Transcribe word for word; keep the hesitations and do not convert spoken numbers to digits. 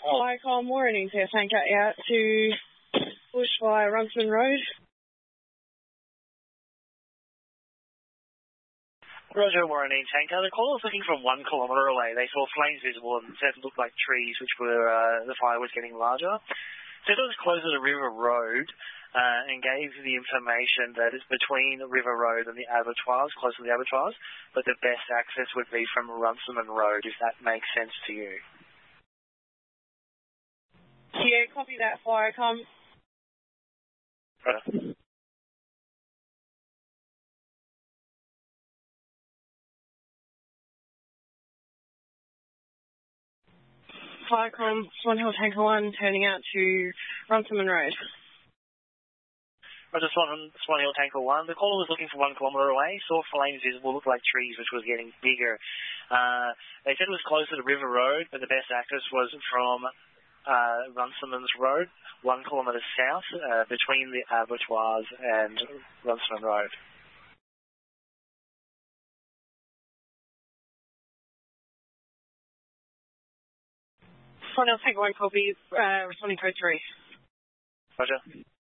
Icon warning to tanker out to Bushfire Runciman Road. Roger, warning tanker. The caller was looking from one kilometre away. They saw flames visible and said it looked like trees, which were, uh, the fire was getting larger. Said it was closer to River Road, uh, and gave the information that it's between River Road and the abattoirs, close to the abattoirs, but the best access would be from Runciman Road, if that makes sense to you. Yeah, copy that, Firecom. Right. Firecom, Swan Hill Tanker one, turning out to Runciman Road. Roger, Swan, Swan Hill Tanker one. The caller was looking for one kilometre away, saw flames visible, looked like trees, which was getting bigger. Uh, they said it was closer to River Road, but the best access was from uh, Runciman's Road, one kilometre south, uh, between the abattoirs and Runciman Road. Swan Hill Tanker one, copy, uh, responding code three. Roger.